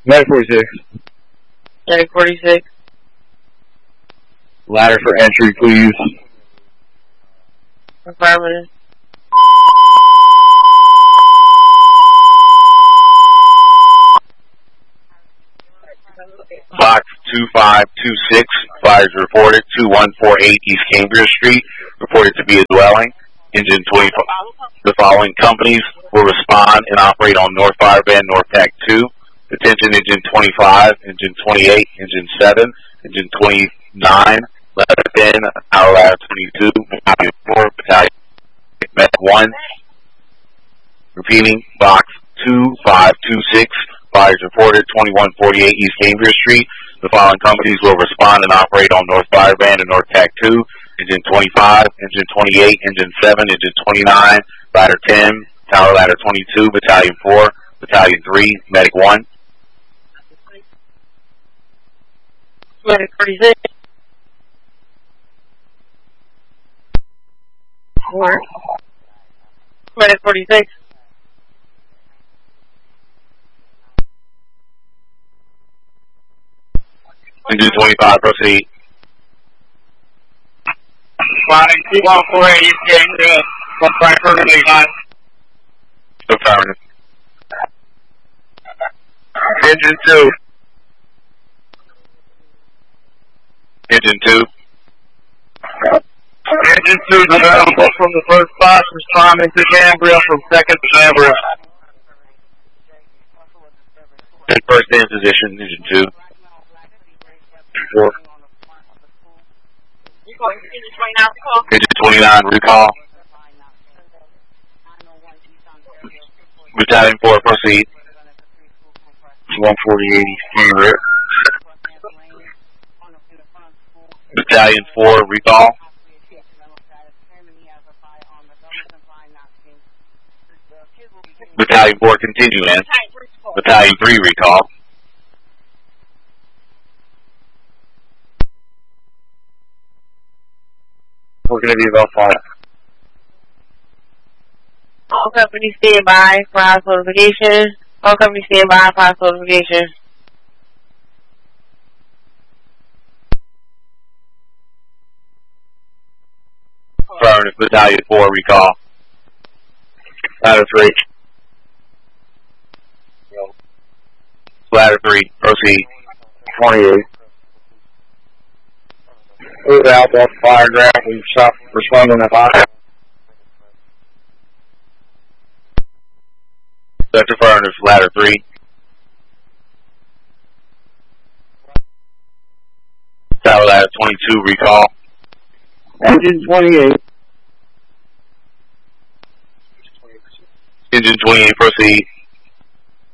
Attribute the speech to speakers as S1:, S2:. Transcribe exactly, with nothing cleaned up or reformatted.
S1: Medic forty-six.
S2: Medic forty-six.
S1: Ladder for entry, please.
S2: Affirmative.
S3: Box two five two six, fires reported, two one four eight East Cambria Street, reported to be a dwelling. Engine twenty-five. The following companies will respond and operate on North Fireband, North Tac two. Attention Engine twenty-five, Engine twenty-eight, Engine seven, Engine twenty-nine, Ladder ten, Power Ladder twenty-two, Battalion four, Battalion Med one. Repeating, Box two five two six, fires reported, twenty-one forty-eight East Cambria Street. The following companies will respond and operate on North Fireband and North Tac two. Engine twenty-five, Engine twenty-eight, Engine seven, Engine twenty-nine, Ladder ten, Tower Ladder twenty-two, Battalion four, Battalion three, Medic one.
S2: Medic forty-six. Four. Medic forty-six.
S3: Engine twenty-five, proceed.
S4: Flying two one four eight East Cambria, from Frankfurt and Levi.
S3: Affirmative.
S4: Engine two.
S3: Engine two.
S4: Engine two is available from the first box, responding to Cambria from second to Cambria.
S3: And first in position, Engine two. Four. Engine twenty-nine, recall. Battalion four, proceed.
S1: one forty-eight East Cambria.
S3: Battalion four, recall. Battalion four, continue in. Battalion three, recall.
S1: We're going to be about five.
S2: All companies stand by for house notification. All companies stand by for house notification.
S3: Affirmative. Battalion four, recall.
S1: Ladder three.
S3: Ladder three, proceed.
S1: twenty-eight. Move out off fire ground. We've stopped responding to fire.
S3: That's affirmative. Ladder three. Tower Ladder twenty-two, recall.
S1: Engine twenty-eight.
S3: Engine twenty-eight, proceed.